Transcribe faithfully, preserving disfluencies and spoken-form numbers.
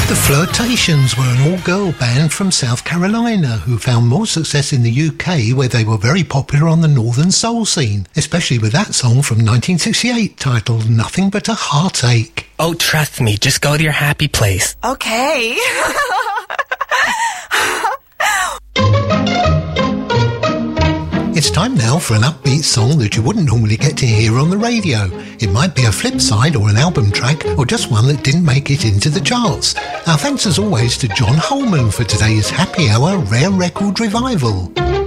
The Flirtations were an all-girl band from South Carolina who found more success in the U K, where they were very popular on the northern soul scene, especially with that song from nineteen sixty-eight titled Nothing But a Heartache. Oh, trust me, just go to your happy place. Okay. It's time now for an upbeat song that you wouldn't normally get to hear on the radio. It might be a flip side or an album track, or just one that didn't make it into the charts. Our thanks as always to John Holman for today's Happy Hour Rare Record Revival.